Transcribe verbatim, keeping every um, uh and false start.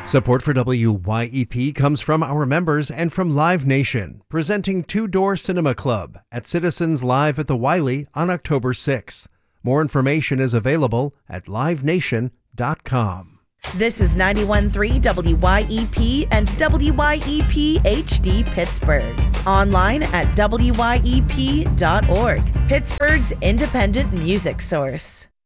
Support for W Y E P comes from our members and from Live Nation, presenting Two Door Cinema Club at Citizens Live at the Wiley on October sixth. More information is available at live nation dot com. This is ninety-one point three W Y E P and W Y E P H D Pittsburgh. Online at W Y E P dot org, Pittsburgh's independent music source.